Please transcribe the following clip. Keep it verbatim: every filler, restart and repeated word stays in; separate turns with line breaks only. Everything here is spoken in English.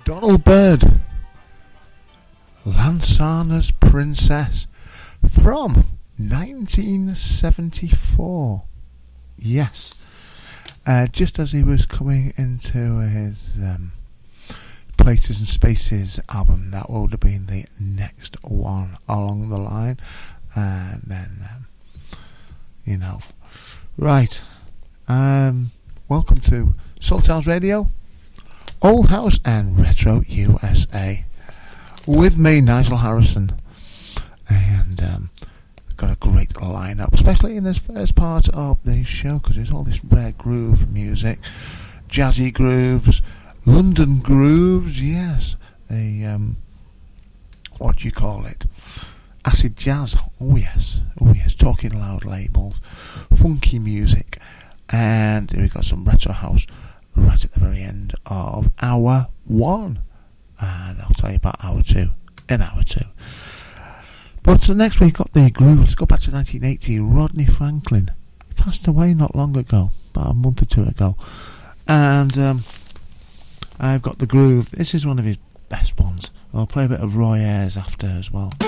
Donald Byrd, Lansana's Princess, from nineteen seventy-four. Yes, uh, just as he was coming into his um, Places and Spaces album, that would have been the next one along the line. And then, um, you know, right. Um, welcome to Soul Towns Radio, Old House and Retro U S A. With me, Nigel Harrison. And um, got a great lineup, especially in this first part of the show, because there's all this rare groove music, jazzy grooves, London grooves, yes. The, um, what do you call it? Acid jazz, oh yes, oh yes, Talking Loud labels, funky music, and we've got some retro house right at the very end of hour one, and I'll tell you about hour two in hour two. But so next week got the groove. Let's go back to nineteen eighty. Rodney Franklin, he passed away not long ago, about a month or two ago, and um, I've got the groove. This is one of his best ones. I'll play a bit of Roy Ayers after as well.